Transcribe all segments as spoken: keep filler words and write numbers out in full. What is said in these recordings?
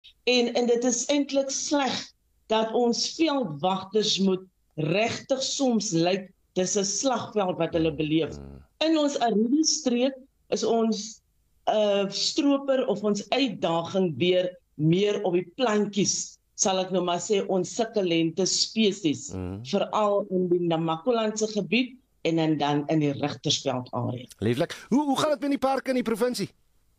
En, en dit is eintlik sleg dat ons veldwagters moet regtig soms lyk, dis 'n slagveld wat hulle beleef. In ons Aride streek is ons uh, stroper of ons uitdaging weer meer op die plantjies, sal ek nou maar sê, ons sukkulente spesies, mm. veral in die Namakolandse gebied en dan, dan in die Richtersveld area. Lieflik. Hoe, hoe gaan dit met die parke in die provinsie?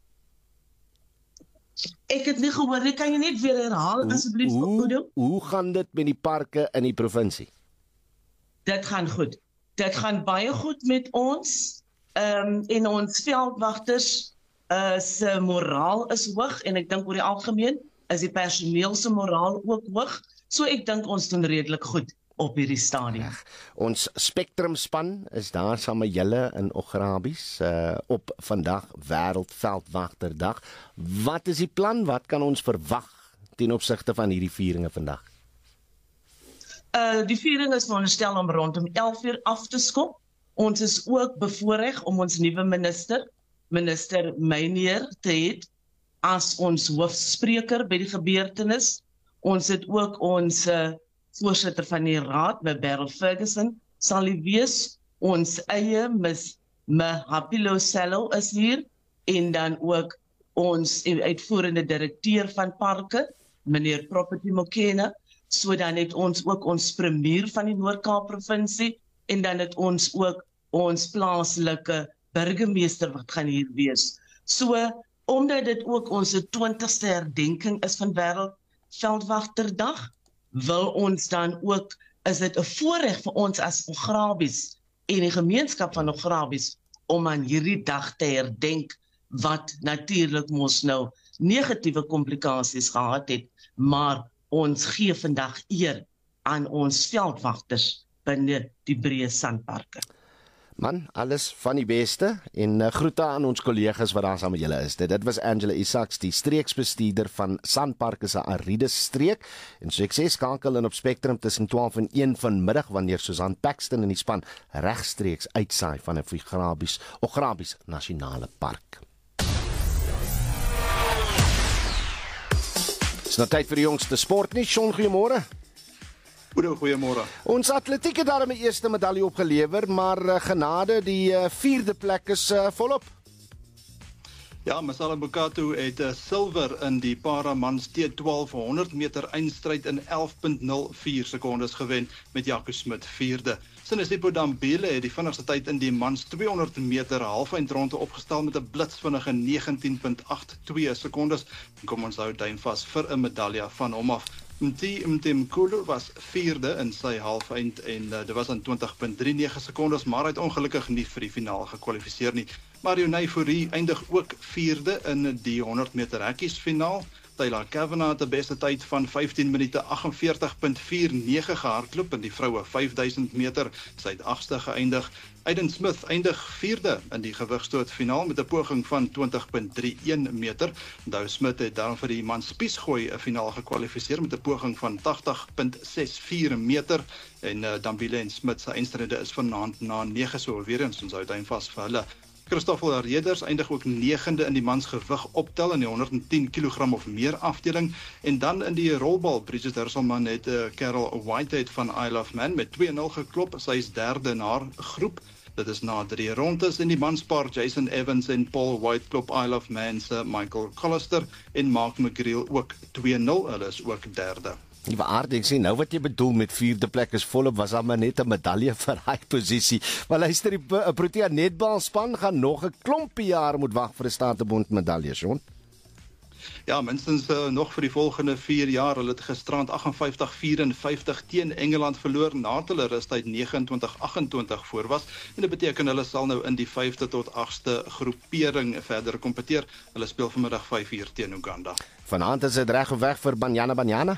Ek het nie gehoor, nie, kan jy net weer herhaal asseblief? Hoe, hoe gaan dit met die parke in die provinsie? Dit gaan goed. Dit gaan baie goed met ons, um, en ons veldwagters uh, se moraal is hoog, en ek dink oor die algemeen is die personeel se moraal ook hoog, so ek dink ons doen redelik goed op hierdie stadium. Ja, ons Spectrum span is daar saam met julle in Ograbies uh, op vandag Wêreldveldwagterdag. Wat is die plan? Wat kan ons verwag ten opsigte van hierdie vieringe vandag? Uh, die viering is veronderstel om rondom elf uur af te skop. Ons is ook bevoorreg om ons nuwe minister, minister Meinier, te hê as ons hoofspreker by die gebeurtenis. Ons het ook ons uh, voorsitter van die raad, me Beryl Ferguson, sal hy wees. Ons eie mis Mahapilo Sello is hier, en dan ook ons uitvoerende direkteur van parke, meneer Property Mokena. So dan het ons ook ons premier van die Noord-Kaap provinsie, en dan het ons ook ons plaaslike burgemeester wat gaan hier wees. So, omdat dit ook ons twintigste herdenking is van Wêreldveldwagterdag, wil ons dan ook, is dit 'n voorreg vir ons as Ograbies en die gemeenskap van Ograbies om aan hierdie dag te herdenk, wat natuurlik mos nou negatiewe komplikasies gehad het, maar ons gee vandag eer aan ons veldwagters binne die breë sandparke. Man, alles van die beste en uh, groete aan ons kollegas wat daar saam met julle is. Dit, dit was Angela Isaacs, die streeksbestuurder van Sandparke se Aride streek. En so ek sê, skakel in op Spectrum tussen twaalf en een vanmiddag wanneer Susan Paxton in die span regstreeks uitsaai van 'n Ograbies, Ograbies Nasionale Park. Dis nou tyd vir die jongste sport nie. Sean, goeiemôre. Goeiemôre. Ons atletiek het daar 'n eerste medalje opgelewer, maar uh, genade, die uh, vierde plek is uh, volop. Ja, Masala Bukatu het 'n uh, silwer in die paramans T twaalf honderd meter eindstryd in elf punt nul vier sekondes gewen met Jaco Smit vierde. Sinesipho Dambile het die vinnigste tyd in die mans tweehonderd meter halfeindronde opgestel met 'n blitsvinnige negentien punt agt twee sekondes. Kom ons hou duim vas vir 'n medalje van hom af. Mti Mtimkulu was vierde in sy halfeind en uh, dit was aan twintig punt drie nege sekondes, maar hy het ongelukkig nie vir die finaal gekwalifiseer nie. Marionay Fourie eindig ook vierde in die honderd meter hekkies finaal. Taylor Kavanagh het 'n beste tyd van vyftien minute aggenveertig punt vier nege gehardloop in die vroue vyf duisend meter, sy het agste geëindig. Aiden Smith eindig vierde in die gewigstoot finaal met 'n poging van twintig punt drie een meter. Onthou Smith het daarom vir die man spiesgooi 'n finaal gekwalifiseer met 'n poging van tagtig punt ses vier meter en uh, Dambile en Smith se eindstryde is vanaand na nege so weer eens ons hou duim vas vir hulle. Christoffel Reders eindig ook negende in die mans gewig optel in die honderd en tien kilogram of meer afdeling. En dan in die rolbal, Bridget Herselman het uh, Carol Whitehead van Isle of Man met twee nul geklop. Sy is derde in haar groep. Dit is na drie rondes in die manspaar Jason Evans en Paul White klop Isle of Man se Michael Collister en Mark McGreal ook twee nul. Hulle is ook derde. Die waarde, ek sê, nou wat jy bedoel met vierde plek is volop, was daar maar net 'n medalje vir hy posisie. Maar luister, die Protea netbalspan gaan nog 'n klompie jaar moet wag vir 'n Statebond medalje, Sean. Ja, minstens uh, nog vir die volgende vier jaar. Hulle het gisterand aggenvyftig vyfenvyftig teen Engeland verloor, na hulle rustyd negenentwintig agentwintig voor was. En dit beteken hulle sal nou in die vyfde tot agste groepering verder kompeteer. Hulle speel vanmiddag vyf uur teen Uganda. Vanaand is dit reg of weg vir Banyana Banyana?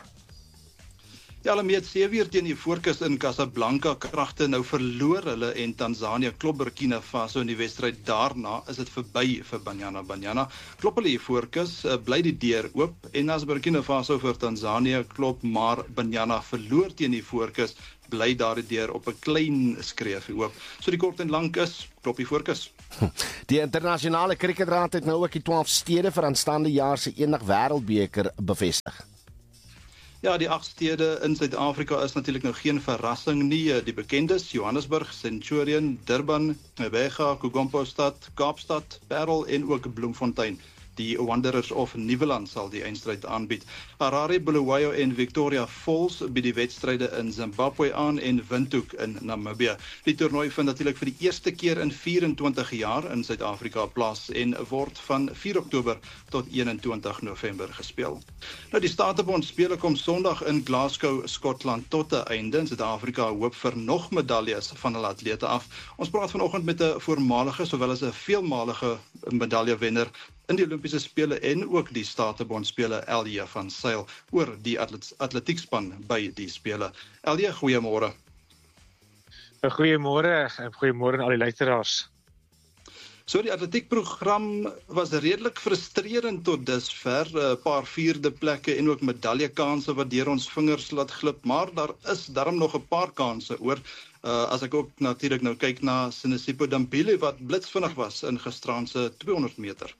Ja, hulle meet sewe uur teen die Voorkus in Casablanca. Kragte nou verloor hulle en Tanzanië klop Burkina Faso in die wedstryd. Daarna is dit verby vir Banyana Banyana. Klop hulle die Voorkus, uh, bly die deur oop en as Burkina Faso vir Tanzanië klop, maar Banyana verloor teen die Voorkus, bly daardeur op 'n klein skreefie oop. So die kort en lank is, kloppie voorkus. Die internasionale kriketraad het nou ook die twaalf stede vir aanstaande jaar se eendag wêreldbeker bevestig. Ja, die agt stede in Suid-Afrika is natuurlik nou geen verrassing nie. Die bekendes: Johannesburg, Centurion, Durban, Ebega, Kokopo-stad, Kaapstad, Parel en ook Bloemfontein. Die Wanderers of Nieuweland sal die eindstryd aanbied. Harare, Bulawayo en Victoria Falls bied die wedstryde in Zimbabwe aan en Windhoek in Namibië. Die toernooi vind natuurlik vir die eerste keer in vyf-en-twintig jaar in Suid-Afrika plaas en word van vier Oktober tot eenentwintig November gespeel. Nou die Statebond spele kom Sondag in Glasgow, Skotland tot 'n einde. In Suid-Afrika hoop vir nog medaljes van hulle atlete af. Ons praat vanoggend met 'n voormalige sowel as 'n veelmalige medaljewenner in die Olimpiese spele en ook die Statebond spele, Elje van Sail, oor die atlet atletiekspan by die spele. Elje, goeiemôre. Goeiemôre en goeiemôre aan al die luisteraars. So die atletiekprogram was redelik frustrerend tot dusver, 'n paar vierde plekke en ook medaljekanse wat deur ons vingers laat glip, maar daar is darm nog 'n paar kanse oor. Uh, as ek ook natuurlik nou kyk na Sinesipho Dambile wat blitsvinnig was in gisteraand se tweehonderd meter.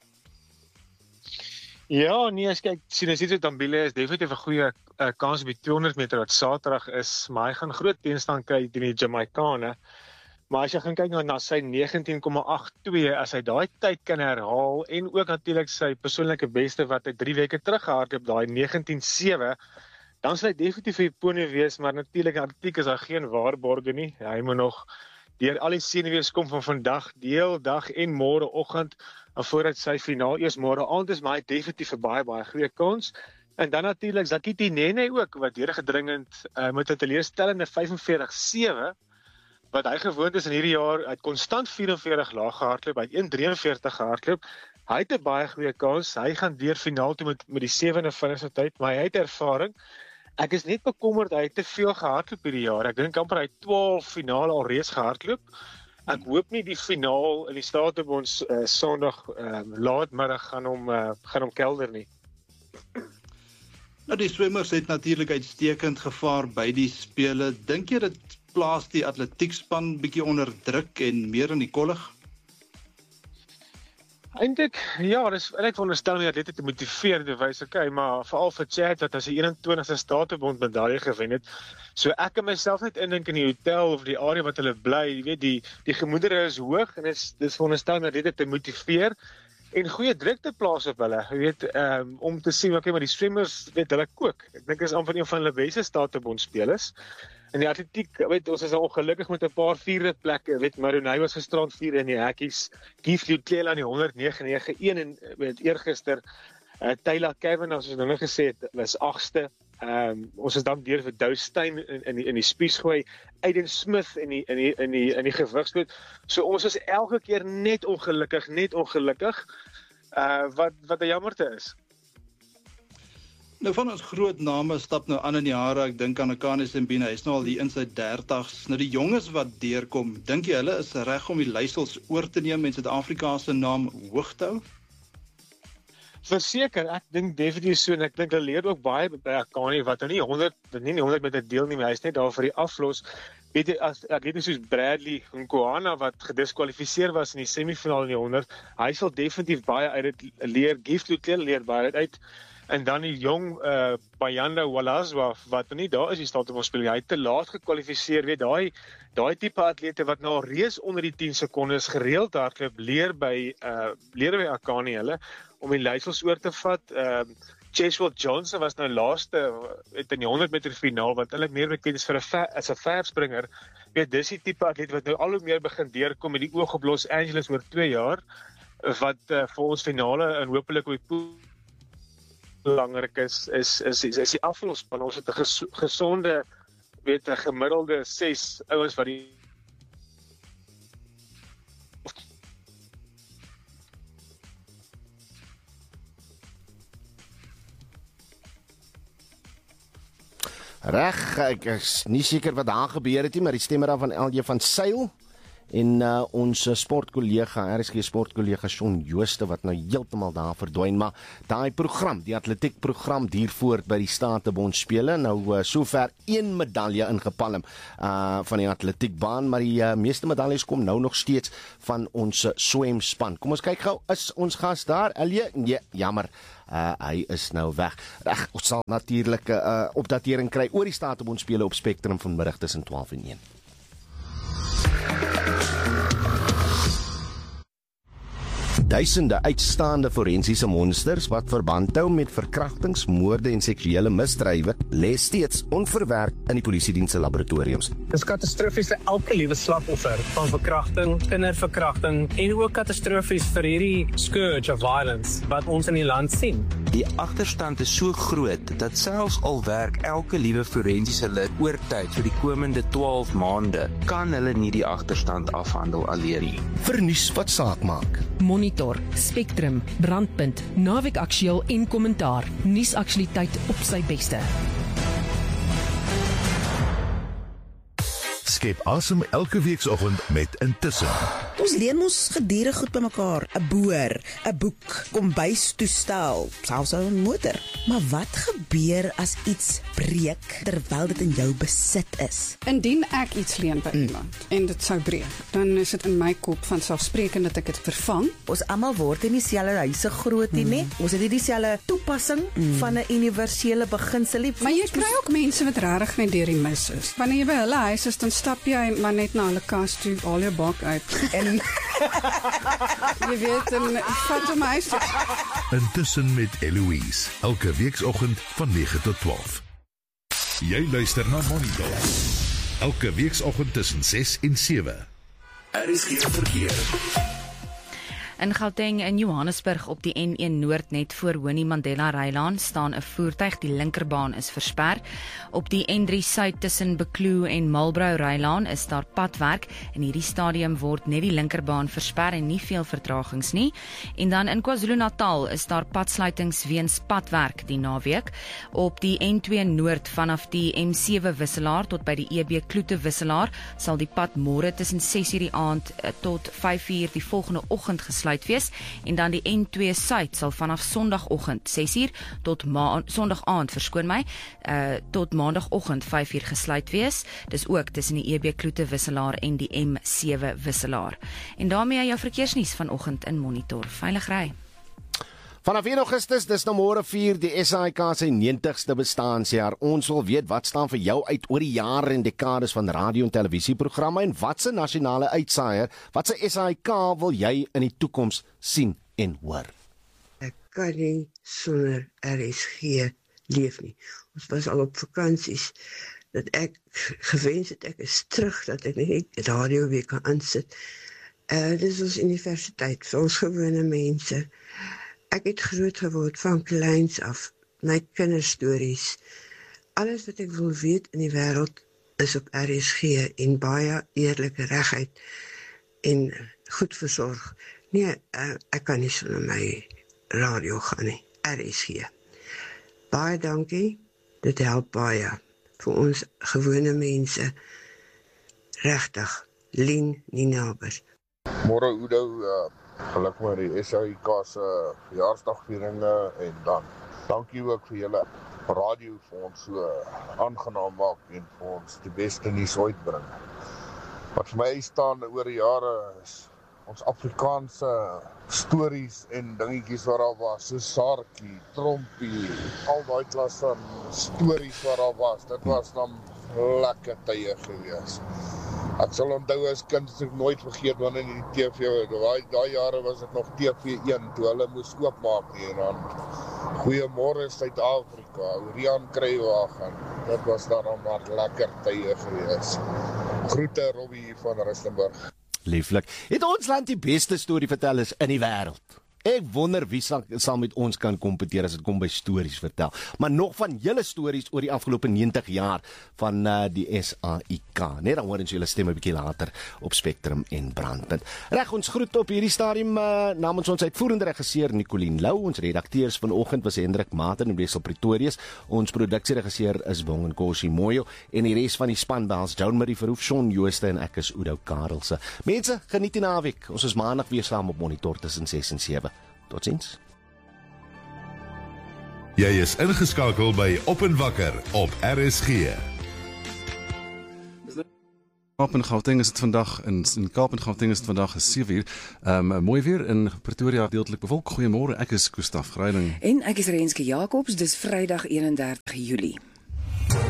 Ja, nee, as kyk, Sinesipho Dambile is definitief 'n goeie uh, kans op die tweehonderd meter wat Saterdag is, maar hy gaan groot teenstand kry teen die Jamaikane. Maar as jy gaan kyk na, na sy negentien komma agt twee, as hy daai tyd kan herhaal en ook natuurlik sy persoonlike beste wat hy drie weke terug gehardloop, daai negentien sewe, dan sal hy definitief vir die pony wees, maar natuurlik atletiek is daar geen waarborge nie. Hy moet nog deur al die senuwees kom van vandag, deel dag en môreoggend, en voordat sy finaal eers môre aand is, maar hy definitief 'n baie baie goeie kans. En dan natuurlik Zakiti Nene ook, wat deurgedringend uh, met 'n teleurstellende vyfenveertig sewe, wat hy gewoond is in hierdie jaar, hy het konstant vyf-en-veertig laag gehardloop, hy het een komma vyf drie gehardloop. Hy het 'n baie goeie kans. Hy gaan deur finaal toe met met die sewende vinnige tyd, maar hy het ervaring. Ek is net bekommerd hy het te veel gehardloop hierdie jaar. Ek dink amper hy het twaalf finale al reeds gehardloop. Ek hoop nie die finaal in die Statebond uh, Sondag uh, laatmiddag gaan hom uh, gaan hom kelder nie. Nou die swemmers het natuurlik uitstekend gevaar by die spele. Dink jy dit plaas die atletiekspan bietjie onder druk en meer in die kollig? Eintlik, ja, dis ek veronderstel my atlete te motiveer te wys, okay, maar veral vir Chad wat as 'n eenentwintigste Statebond medalje gewen het. So ek kan myself net indink in die hotel of die area wat hulle bly, jy weet, die die gemoedere is hoog en dis dis veronderstel my atlete te motiveer en goeie druk te plaas op hulle. Jy weet, um, om te sien, okay, maar die swemmers, weet hulle kook. Ek dink is amper een van hulle beste Statebond spelers. In die atletiek, weet, ons is ongelukkig met 'n paar vierde plekke, weet, Marunay was gisterand vierde in die hekkies, Keith Lutlela aan die honderd nege nege een en weet eergister, uh, Taylor Kevin, as ons nou net gesê het, was agste. Um, ons is dan deur vir Dou Steyn in in die in die spiesgooi, Aiden Smith in die in die in die in die gewigskoot. So ons is elke keer net ongelukkig, net ongelukkig. Uh wat wat 'n jammerte is. Nou van ons groot name stap nou aan in die hare. Ek dink aan Akani Simbine, hy is nou al hier in sy dertigs. Nou die jonges wat deurkom, dink jy hulle is reg om die leiersels oor te neem en Suid-Afrika se naam hoog te hou? Verseker, ek dink definitief so en ek dink hulle leer ook baie by Akani wat nou nie honderd, nie nie honderd met 'n deel nie, maar hy is net daar vir die aflos. Weet jy, as ek weet nie soos Bradley Nkoana wat gediskwalifiseer was in die semifinaal in die honderd, hy sal definitief baie uit dit leer, Gift Lutlela leer baie uit uit. En dan die jong uh, Bayanda Walazwa wat nie daar is die Statebond speel. Hy het te laat gekwalifiseer, weet daai daai tipe atlete wat nou al reeds onder die tien sekondes gereeld hardloop leer by uh, leer by Akani hulle om die leiersels oor te vat. Uh, Cheswell Johnson was nou laaste het in die honderd meter finaal wat eintlik meer bekend is vir 'n as 'n verfspringer. Weet dis die tipe atlete wat nou al hoe meer begin deurkom met die oog op Los Angeles oor twee jaar wat uh, vir ons finale en hopelik op die pool belangrik is is is is, is die aflosspan. Ons het 'n ges, gesonde weet 'n gemiddelde ses ouens wat die Reg, ek is nie seker wat daar gebeur het nie, maar die stemme daar van Elje van Sail en uh, ons sportkollega, R S G sportkollega Shaun Jooste wat nou heeltemal daar verdwyn, maar daai program, die atletiekprogram duur voort by die Statebond spele, nou uh, sover een medalje ingepalm uh, van die atletiekbaan, maar die uh, meeste medaljes kom nou nog steeds van ons uh, swemspan. Kom ons kyk gou, is ons gas daar? Elje? Nee, jammer. Uh, hy is nou weg. Reg, ons sal natuurlik 'n uh, opdatering kry oor die Statebond spele op Spectrum vanmiddag tussen twaalf en een. Duisende uitstaande forensiese monsters wat verband hou met verkrachtings, moorde en seksuele misdrywe lê steeds onverwerk in die polisiediens se laboratoriums. Dit is katastrofies vir elke liewe slagoffer van verkrachting, kinderverkrachting en ook katastrofies vir hierdie scourge of violence wat ons in die land sien. Die agterstand is so groot dat selfs al werk elke liewe forensiese lid oortyd vir die komende twaalf maande, kan hulle nie die agterstand afhandel alleen nie. Vir nuus wat saak maak. Monitor, Spectrum, Brandpunt, Naweek Aktueel en Kommentaar. Nuusaktualiteit op sy beste. Skep asem elke weekoggend met Intussen. Ons leen mos gedurig goed by mekaar, 'n boer, 'n boek, kombuistoestel, selfs 'n motor. Maar wat gebeur as iets breek terwyl dit in jou besit is? Indien ek iets leen by mm. iemand en dit sou breek, dan is dit in my kop vanselfsprekend dat ek dit vervang. Ons almal word in dieselfde huise groot nie, mm. ons het nie dieselfde toepassing mm. van 'n universele beginsel nie. Maar jy kry ook mense wat regtig net deur die mis is. Wanneer jy by hulle huis is, dan stap jy maar net na hulle kas toe, al jou bak uit en jy weet, en vat hom huis toe. Intussen met Eloise, elke weekoggend van nege tot twaalf. Jy luister na Monitor. Elke weekoggend tussen ses en sewe. Er is geen verkeer. In Gauteng en Johannesburg op die N een Noord net voor Winnie Mandela Rylaan staan 'n voertuig, die linkerbaan is versper. Op die N drie Suid tussen Bekloo en Marlborough Rylaan is daar padwerk. In hierdie stadium word net die linkerbaan versper en nie veel vertragings nie. En dan in KwaZulu-Natal is daar padsluitings weens padwerk die naweek. Op die N twee Noord vanaf die M sewe wisselaar tot by die E B Kloete wisselaar sal die pad môre tussen ses uur die aand tot vyf uur die volgende oggend gesluit wees, en dan die N twee Suid sal vanaf Sondagoggend ses uur tot ma- Sondag aand verskoon my uh, tot Maandagoggend vyf uur gesluit wees. Dis ook tussen die E B Kloete wisselaar en die M sewe wisselaar. En daarmee jou verkeersnuus vanoggend in Monitor. Veilig ry. Vanaf een Augustus, dis nou môre vier die S A I K sy negentigste bestaanjaar. Ons wil weet wat staan vir jou uit oor die jare en dekades van radio en televisieprogramme en wat se nasionale uitsaaier, wat se S A I K wil jy in die toekoms sien en hoor? Ek kan nie sonder R S G leef nie. Ons was al op vakansies dat ek gewens het ek is terug, dat ek net radio weer kan aansit. Uh, dit is ons universiteit vir ons gewone mense. Ek het groot geword van kleins af, my kinderstories. Alles wat ek wil weet in die wêreld is op R S G en baie eerlike regheid en goed versorg. Nee, ek kan nie sonder my radio gaan nie, R S G. Baie dankie, dit help baie vir ons gewone mense. Regtig, Lien Ninaber. Môre Oudo, uh, geluk met die S A I K se uh, verjaarsdagvieringe en dan dankie ook vir julle radio vir ons so uh, aangenaam maak en vir ons die beste nuus uitbring. Wat vir my staan oor die jare is ons Afrikaanse stories en dingetjies wat daar was, so Saartjie, Trompie, al daai klas van stories wat daar was, dit was dan lekker tye gewees. Ek sal onthou as kind, as ek nooit vergeet wanneer in die T V, daai daai jare was dit nog T V een, toe hulle moes oopmaak nie, en dan Goeiemôre Suid-Afrika, Rian Kruiwagen, dit was dan al maar lekker tye gewees. Groete Robbie van Rustenburg. Lieflik. Het ons land die beste storie vertellers in die wêreld? Ek wonder wie sal, sal met ons kan kompeteer as dit kom by stories vertel. Maar nog van julle stories oor die afgelope negentig jaar van uh, die S A I K. Net dan hoor ons julle stemme 'n bietjie later op Spectrum en Brandpunt. Reg, ons groet op hierdie stadium uh, namens ons uitvoerende regisseur Nicoline Lou, ons redakteurs vanoggend was Hendrik Maten en Wessel Pretorius, ons produksieregisseur is Wong en Kosi Moyo en die res van die span behels Joan Marie Verhoef, Shaun Jooste en ek is Oudo Karelse. Mense, geniet die naweek. Ons is maandag weer saam op Monitor tussen ses en sewe. Totsiens. Jy is ingeskakel by Op en Wakker op R S G. Kaap en Gauteng is dit vandag in in Kaap en Gauteng is dit vandag sewe uur. Ehm um, mooi weer in Pretoria deeltelik bewolk. Goeiemôre. Ek is Gustaf Greiling en ek is Renske Jacobs. Dis Vrydag eenendertig Julie.